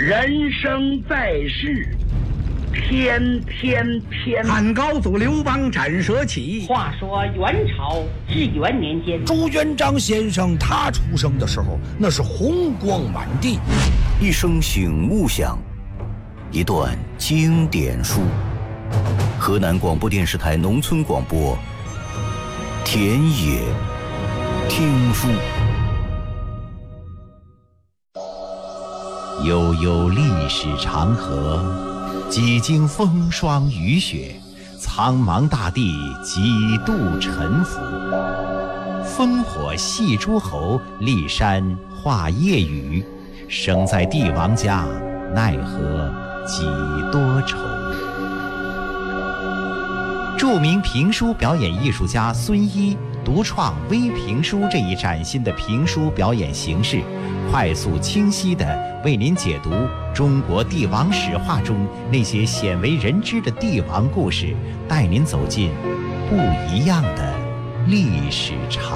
人生在世，天天天。 汉高祖刘邦斩蛇起。 话说元朝至元年间， 朱元璋先生他出生的时候，那是红光满地。 一声醒悟响，一段经典书。河南广播电视台农村广播，田野听书。悠悠历史长河，几经风霜雨雪，苍茫大地几度沉浮。烽火戏诸侯，骊山话夜雨。生在帝王家，奈何几多愁。著名评书表演艺术家孙一独创微评书这一崭新的评书表演形式，快速清晰地为您解读中国帝王史话中那些鲜为人知的帝王故事，带您走进不一样的历史长